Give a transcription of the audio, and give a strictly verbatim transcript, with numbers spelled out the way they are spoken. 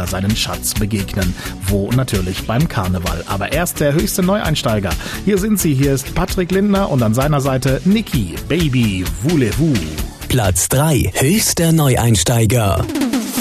wieder seinen Schatz begegnen. Wo? Natürlich beim Karneval. Aber erst der höchste Neueinsteiger. Hier sind sie, hier ist Patrick Lindner und an seiner Seite Niki, Baby, voulez-vous. Platz drei, höchster Neueinsteiger.